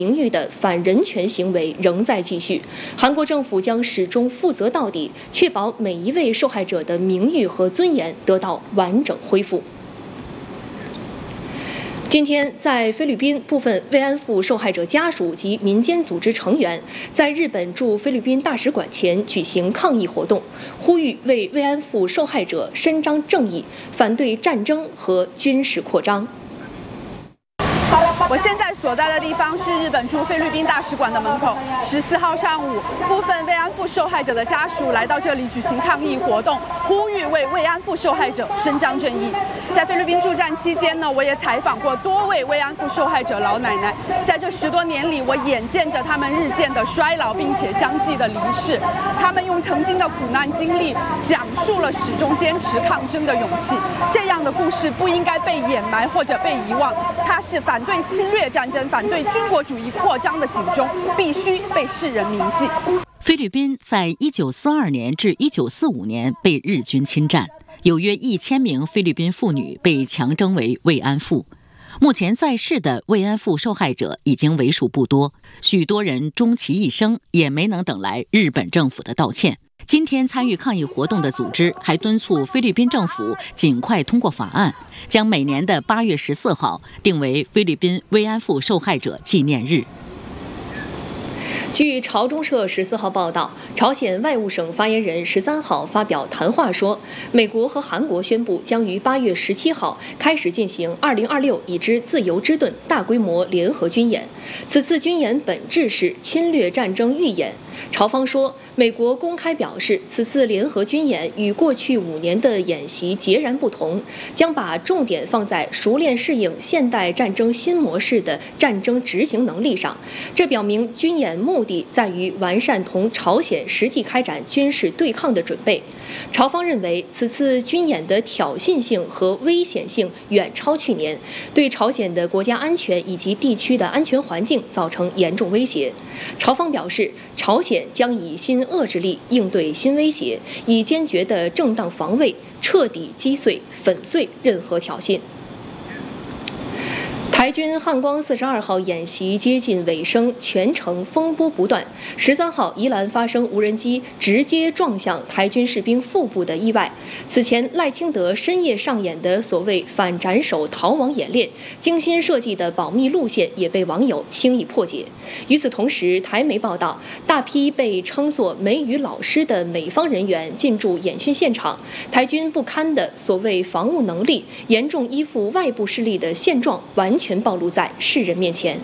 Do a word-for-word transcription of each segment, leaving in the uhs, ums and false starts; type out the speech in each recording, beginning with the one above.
名誉的反人权行为仍在继续，韩国政府将始终负责到底，确保每一位受害者的名誉和尊严得到完整恢复。今天，在菲律宾，部分慰安妇受害者家属及民间组织成员在日本驻菲律宾大使馆前举行抗议活动，呼吁为慰安妇受害者伸张正义，反对战争和军事扩张。 我现在所在的地方是日本驻菲律宾大使馆的门口。十四号上午，部分慰安妇受害者的家属来到这里举行抗议活动，呼吁为慰安妇受害者伸张正义。在菲律宾驻站期间呢，我也采访过多位慰安妇受害者老奶奶。在这十多年里，我眼见着他们日渐的衰老，并且相继的离世。他们用曾经的苦难经历，讲述了始终坚持抗争的勇气。这样的故事不应该被掩埋或者被遗忘，它是反对侵略战争、反对军国主义扩张的警钟，必须被世人铭记。 菲律宾在一九四二年至一九四五年被日军侵占，有约一千名菲律宾妇女被强征为慰安妇。目前在世的慰安妇受害者已经为数不多，许多人终其一生也没能等来日本政府的道歉。今天参与抗议活动的组织还敦促菲律宾政府尽快通过法案，将每年的八月十四号定为菲律宾慰安妇受害者纪念日。 据朝中社十四号报道，朝鲜外务省发言人十三号发表谈话说，美国和韩国宣布将于八月十七号开始进行二零二六已知自由之盾大规模联合军演。此次军演本质是侵略战争预演。朝方说，美国公开表示，此次联合军演与过去五年的演习截然不同，将把重点放在熟练适应现代战争新模式的战争执行能力上。这表明军演目的在于完善同朝鲜实际开展军事对抗的准备。朝方认为，此次军演的挑衅性和危险性远超去年，对朝鲜的国家安全以及地区的安全环境造成严重威胁。朝方表示，朝鲜将以新遏制力应对新威胁，以坚决的正当防卫彻底击碎、粉碎任何挑衅。台军汉光四十二号演习接近尾声，全程风波不断。十三号，宜兰发生无人机直接撞向台军士兵腹部的意外。此前，赖清德深夜上演的所谓反斩首逃亡演练，精心设计的保密路线也被网友轻易破解。与此同时，台媒报道，大批被称作美语老师的美方人员进驻演训现场，台军不堪的所谓防务能力，严重依附外部势力的现状完全暴露在世人面前。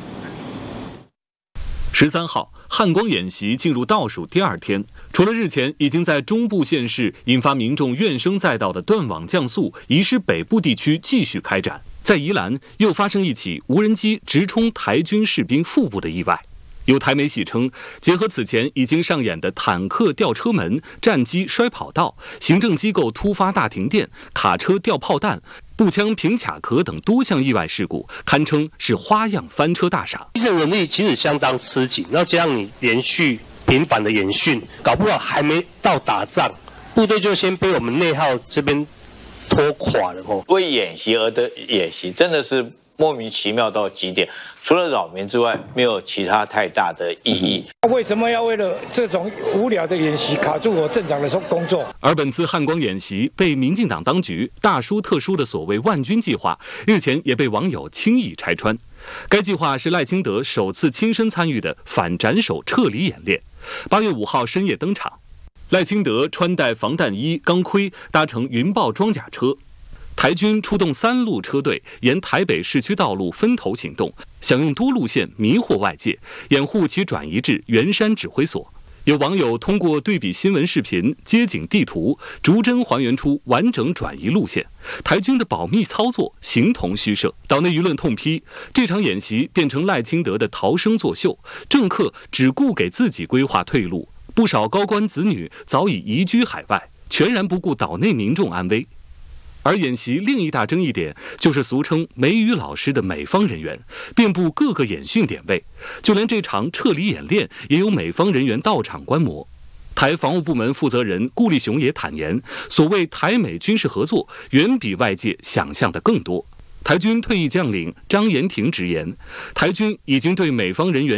十三号，汉光演习进入倒数第二天，除了日前已经在中部县市引发民众怨声载道的断网降速移师北部地区继续开展，在宜兰又发生一起无人机直冲台军士兵腹部的意外。有台媒戏称，结合此前已经上演的坦克吊车门、战机摔跑道、行政机构突发大停电、卡车掉炮弹、步枪平卡壳等多项意外事故，堪称是花样翻车大赏。 基层人力其实相当吃紧，那这样你连续频繁的演训，搞不好还没到打仗，部队就先被我们内耗这边拖垮了哦。 为演习而的演习，真的是莫名其妙到极点，除了扰民之外，没有其他太大的意义。 为什么要为了这种无聊的演习卡住我正常的工作？ 而本次汉光演习被民进党当局大书特书的所谓万军计划，日前也被网友轻易拆穿。该计划是赖清德首次亲身参与的反斩首撤离演练，八月五号深夜登场。赖清德穿戴防弹衣、钢盔，搭乘云豹装甲车。台军出动三路车队，沿台北市区道路分头行动，想用多路线迷惑外界，掩护其转移至圆山指挥所。有网友通过对比新闻视频、街景地图，逐帧还原出完整转移路线。台军的保密操作形同虚设。岛内舆论痛批，这场演习变成赖清德的逃生作秀，政客只顾给自己规划退路，不少高官子女早已移居海外，全然不顾岛内民众安危。而演习另一大争议点就是俗称美语老师的美方人员遍布各个演训点位，就连这场撤离演练也有美方人员到场观摩。台防务部门负责人顾立雄也坦言，所谓台美军事合作远比外界想象的更多。 台军退役将领张延廷直言，台军已经对美方人员